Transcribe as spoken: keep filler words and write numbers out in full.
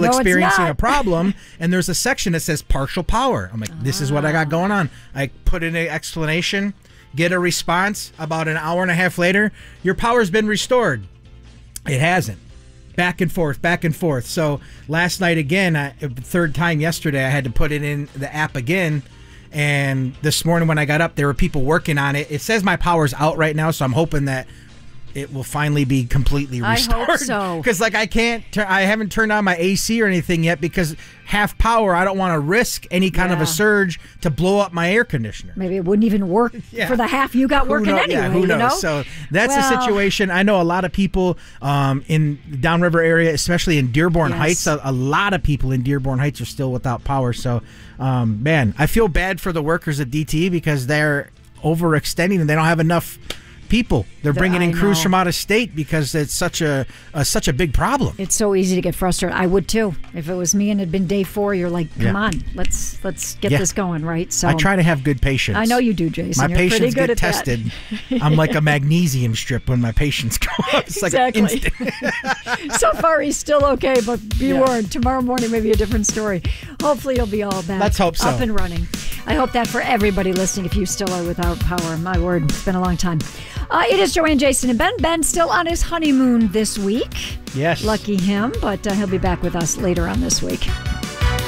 no, experiencing a problem, and there's a section that says partial power. I'm like, this is what I got going on. I put in an explanation, get a response. About an hour and a half later, your power's been restored. It hasn't. Back and forth, back and forth. So last night again, I, third time yesterday, I had to put it in the app again. And this morning when I got up, there were people working on it. It says my power's out right now, so I'm hoping that it will finally be completely restored. I hope so. Because like I can't, tur- I haven't turned on my A C or anything yet because half power. I don't want to risk any kind yeah. of a surge to blow up my air conditioner. Maybe it wouldn't even work yeah. for the half you got who working know, anyway. Yeah, who knows? You know? So that's well, the situation. I know a lot of people um, in the Downriver area, especially in Dearborn yes. Heights. A, a lot of people in Dearborn Heights are still without power. So, um, man, I feel bad for the workers at D T E because they're overextending and they don't have enough people. They're bringing in I crews know. from out of state because it's such a, a such a big problem. It's so easy to get frustrated. I would too. If it was me and it had been day four, you're like, come Yeah. on, let's let's get Yeah. this going, right? So I try to have good patience. I know you do, Jason. My You're pretty patience good get at that. tested. I'm like a magnesium strip when my patience go up. It's like Exactly. instant. So far, he's still okay, but be Yeah. warned, tomorrow morning may be a different story. Hopefully, you'll be all back. Let's hope so. Up and running. I hope that for everybody listening, if you still are without power. My word, it's been a long time. Uh, it is Joanne, Jason, and Ben. Ben still on his honeymoon this week. Yes. Lucky him, but uh, he'll be back with us later on this week.